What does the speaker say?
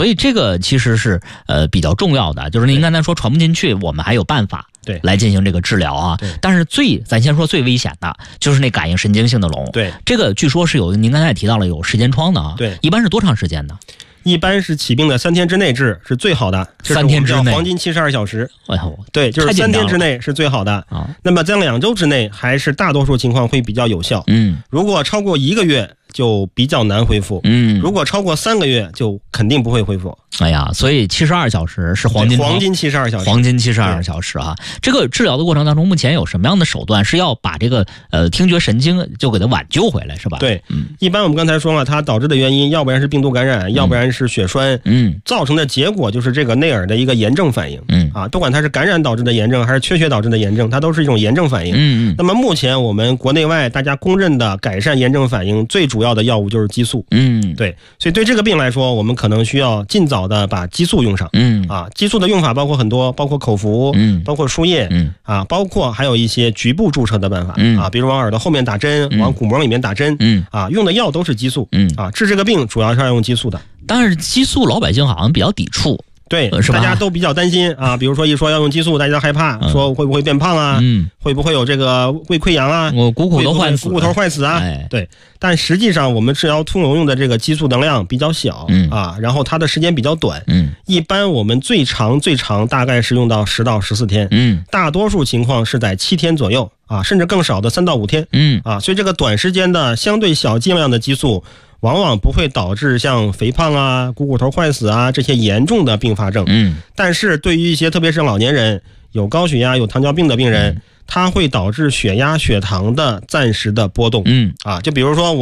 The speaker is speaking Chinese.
所以这个其实是比较重要的，就是您刚才说传不进去，我们还有办法对来进行这个治疗啊。但是咱先说最危险的就是那感应神经性的聋。 对， 这个据说是您刚才也提到了有时间窗的啊。 对， 一般是多长时间呢？ 一般是起病的3天之内治是最好的 ，3天之内， 黄金72小时。 哎呦， 对，就是3天之内是最好的啊。 那么在2周之内，还是大多数情况会比较有效。如果超过1个月，就比较难恢复。如果超过3个月，就肯定不会恢复。 哎呀，所以72小时是黄金 72小时， 黄金72小时啊！这个治疗的过程当中，目前有什么样的手段是要把这个听觉神经就给它挽救回来，是吧？ 对，一般我们刚才说了，它导致的原因，要不然是病毒感染，要不然是血栓，造成的结果就是这个内耳的一个炎症反应。不管它是感染导致的炎症还是缺血导致的炎症，它都是一种炎症反应。那么目前我们国内外大家公认的改善炎症反应最主要的药物就是激素。对，所以对这个病来说，我们可能需要尽早的把激素用上。激素的用法包括很多，包括口服，包括输液，包括还有一些局部注射的办法，比如往耳朵后面打针，往鼓膜里面打针，用的药都是激素，治这个病主要是要用激素的。 但是激素老百姓好像比较抵触。 对，大家都比较担心啊，比如说一说要用激素，大家害怕，说会不会变胖啊，会不会有这个胃溃疡啊， 股骨头坏死啊。对，但实际上我们治疗突聋用的这个激素能量比较小，然后它的时间比较短，一般我们最长大概是用到10到14天，大多数情况是在7天左右甚至更少的3到5天，所以这个短时间的相对小剂量的激素往往不会导致像肥胖啊、股骨头坏死啊这些严重的并发症。但是对于一些特别是老年人、有高血压、有糖尿病的病人，它会导致血压、血糖的暂时的波动。就比如说